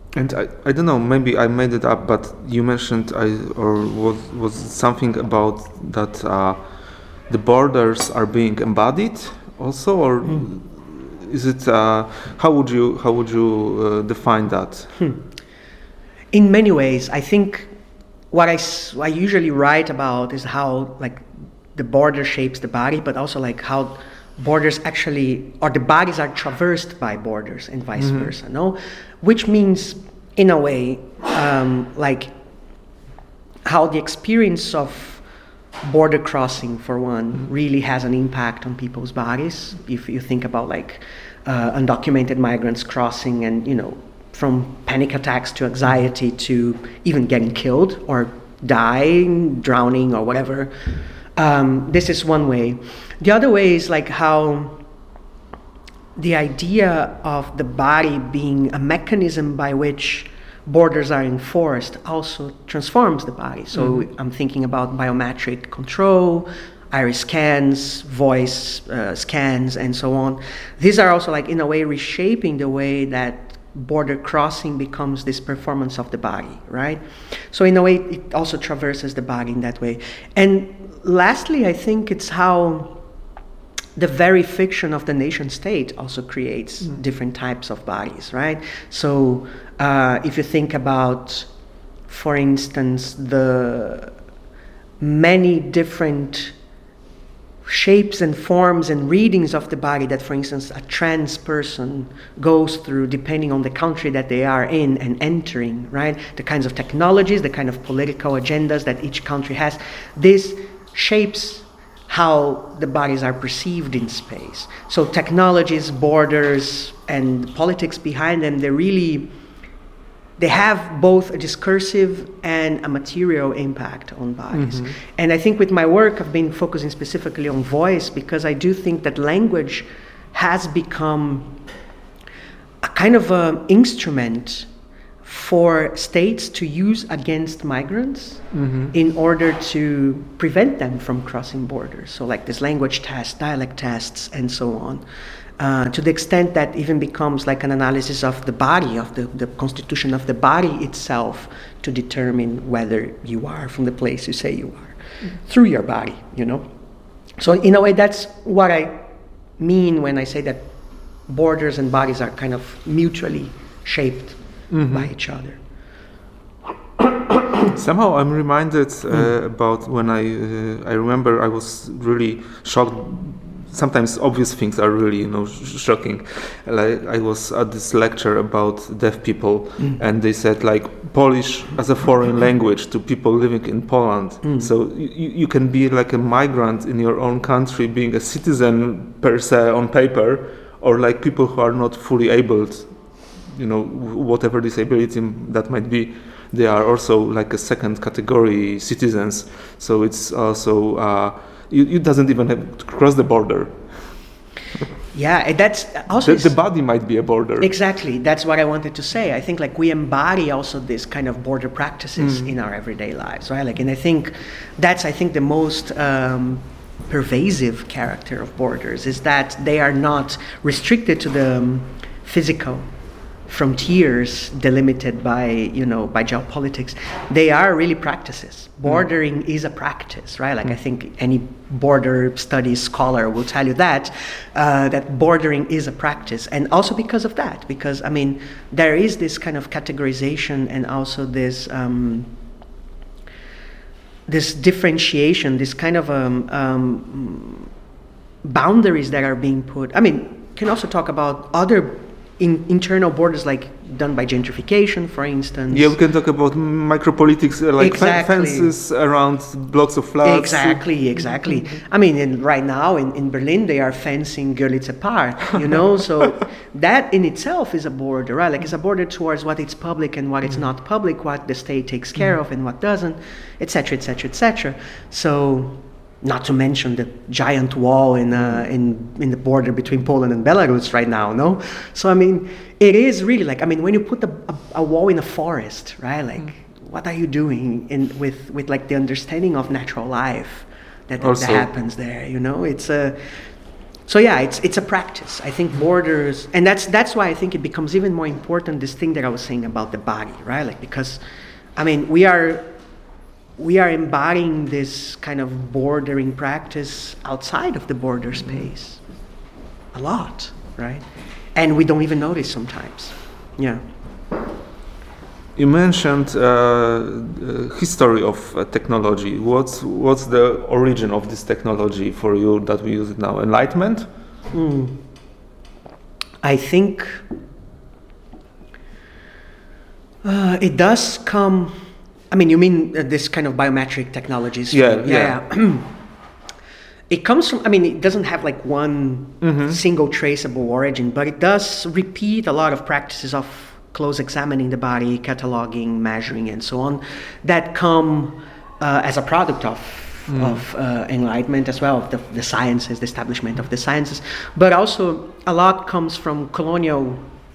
And I don't know, maybe I made it up, but you mentioned was something about that the borders are being embodied also, or is it how would you define that? In many ways, I think what I usually write about is how like the border shapes the body, but also like how borders actually, or the bodies are traversed by borders and vice versa, no? Which means, in a way, like how the experience of border crossing, for one, really has an impact on people's bodies. If you think about like undocumented migrants crossing and, you know, from panic attacks to anxiety to even getting killed or dying, drowning or whatever. This is one way. The other way is like how the idea of the body being a mechanism by which borders are enforced also transforms the body. So I'm thinking about biometric control, iris scans, voice scans, and so on. These are also like in a way reshaping the way that border crossing becomes this performance of the body, right? So in a way, it also traverses the body in that way. And lastly, I think it's how the very fiction of the nation state also creates different types of bodies, right? So if you think about, for instance, the many different shapes and forms and readings of the body that, for instance, a trans person goes through depending on the country that they are in and entering, right? The kinds of technologies, the kind of political agendas that each country has. This shapes how the bodies are perceived in space. So technologies, borders, and politics behind them, they have both a discursive and a material impact on bodies. And I think with my work, I've been focusing specifically on voice because I do think that language has become a kind of an instrument for states to use against migrants in order to prevent them from crossing borders. So like this language tests, dialect tests, and so on. To the extent that even becomes like an analysis of the body, of the constitution of the body itself, to determine whether you are from the place you say you are, through your body, you know? So in a way, that's what I mean when I say that borders and bodies are kind of mutually shaped by each other. Somehow I'm reminded about when I remember I was really shocked. Sometimes obvious things are really, shocking. Like I was at this lecture about deaf people, and they said like Polish as a foreign language to people living in Poland. So you can be like a migrant in your own country, being a citizen per se on paper, or like people who are not fully abled, whatever disability that might be. They are also like a second category citizens. So it's also. You doesn't even have to cross the border. Yeah, and that's also... The body might be a border. Exactly, that's what I wanted to say. I think like we embody also this kind of border practices in our everyday lives, right? Like, and I think that's the most pervasive character of borders is that they are not restricted to the physical frontiers delimited by geopolitics. They are really practices. Bordering is a practice, right? Like I think any border studies scholar will tell you that bordering is a practice, and also because of that, because I mean there is this kind of categorization and also this this differentiation, this kind of boundaries that are being put. I mean, can also talk about other internal borders, like done by gentrification, for instance. Yeah, we can talk about micropolitics, like fences around blocks of flats. Exactly. I mean, right now in Berlin, they are fencing Görlitzer Park, so that in itself is a border, right? Like it's a border towards what is public and what is not public, what the state takes care of and what doesn't, etc., etc., etc. So, not to mention the giant wall in the border between Poland and Belarus right now, no? So I mean, it is really like, I mean, when you put a wall in a forest, right? Like, what are you doing with like the understanding of natural life that happens there? It's So yeah, it's a practice. I think borders, and that's why I think it becomes even more important, this thing that I was saying about the body, right? Like, because, I mean, we are embodying this kind of bordering practice outside of the border space a lot, right? And we don't even notice sometimes. Yeah. You mentioned history of technology. What's the origin of this technology for you that we use it now? Enlightenment? I think it does come. I mean, you mean this kind of biometric technologies? Yeah. It comes from, I mean, it doesn't have like one single traceable origin, but it does repeat a lot of practices of close examining the body, cataloging, measuring, and so on, that come as a product of enlightenment as well, of the sciences, the establishment of the sciences. But also a lot comes from colonial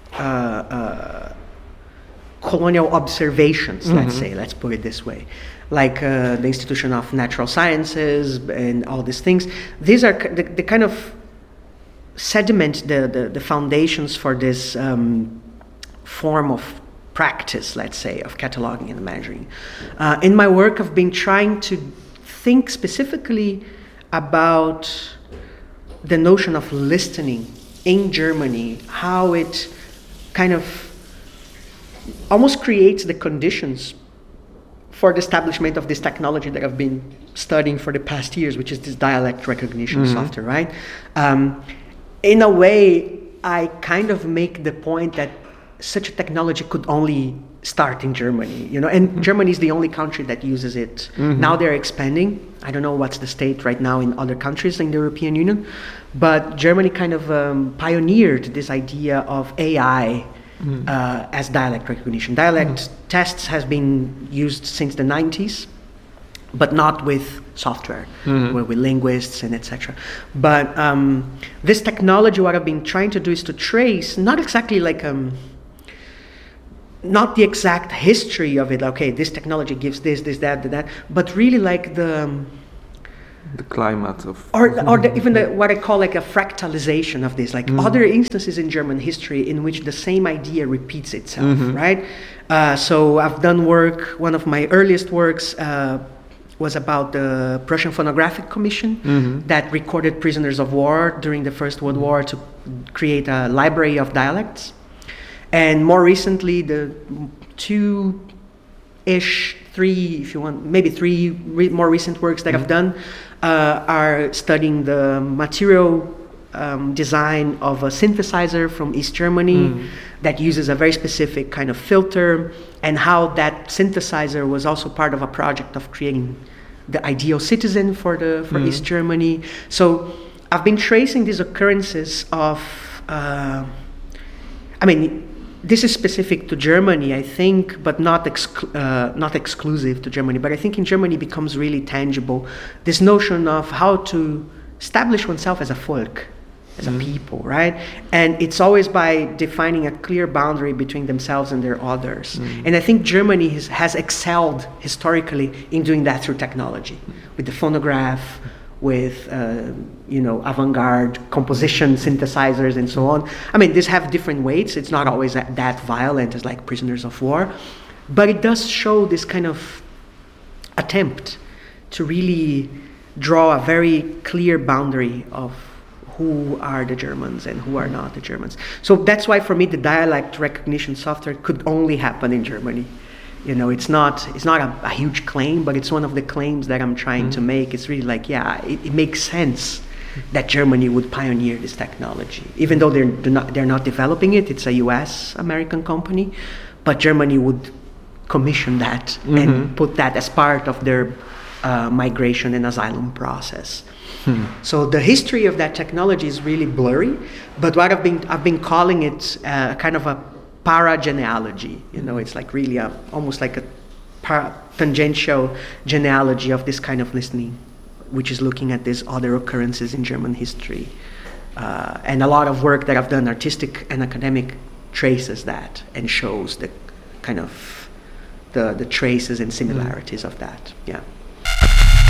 observations, let's put it this way. Like the Institution of Natural Sciences and all these things. These are the kind of sediment, the foundations for this form of practice, let's say, of cataloging and measuring. In my work, I've been trying to think specifically about the notion of listening in Germany, how it kind of almost creates the conditions for the establishment of this technology that I've been studying for the past years, which is this dialect recognition software, right? In a way, I kind of make the point that such a technology could only start in Germany, and Germany is the only country that uses it. Now they're expanding. I don't know what's the state right now in other countries in the European Union, but Germany kind of pioneered this idea of AI as dialect recognition. Dialect tests has been used since the 90s, but not with software, with linguists and etc. But this technology, what I've been trying to do is to trace, not exactly like not the exact history of it. Okay, this technology gives this, that, but really like the climate of, or even what I call like a fractalization of this, like other instances in German history in which the same idea repeats itself, right? So I've done work. One of my earliest works was about the Prussian Phonographic Commission that recorded prisoners of war during the First World War to create a library of dialects. And more recently, the three, if you want, maybe three more recent works that I've done are studying the material design of a synthesizer from East Germany that uses a very specific kind of filter, and how that synthesizer was also part of a project of creating the ideal citizen for East Germany. So I've been tracing these occurrences of, this is specific to Germany, I think, but not exclusive to Germany. But I think in Germany becomes really tangible this notion of how to establish oneself as a folk, as a people, right? And it's always by defining a clear boundary between themselves and their others. And I think Germany has excelled historically in doing that through technology, with the phonograph, with avant-garde composition synthesizers and so on. I mean, these have different weights. It's not always that violent as like Prisoners of War, but it does show this kind of attempt to really draw a very clear boundary of who are the Germans and who are not the Germans. So that's why for me the dialect recognition software could only happen in Germany. It's not a huge claim, but it's one of the claims that I'm trying to make. It's really like, it makes sense that Germany would pioneer this technology, even though they're not developing it. It's a U.S. American company, but Germany would commission that and put that as part of their migration and asylum process. So the history of that technology is really blurry, but what I've been calling it kind of a paragenealogy. It's like really almost like a tangential genealogy of this kind of listening, which is looking at these other occurrences in German history. And a lot of work that I've done, artistic and academic, traces that and shows the kind of the traces and similarities of that. Yeah.